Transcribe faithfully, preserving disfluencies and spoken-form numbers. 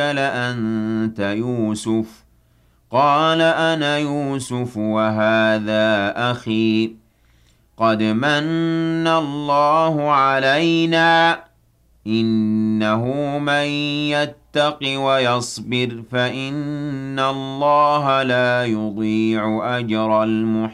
لأنت يوسف قال أنا يوسف وهذا أخي قد مَنَّ اللَّهُ عَلَيْنَا إِنَّهُ مَن يَتَّقِ وَيَصْبِرْ فَإِنَّ اللَّهَ لَا يُضِيعُ أَجْرَ الْمُحْسِنِينَ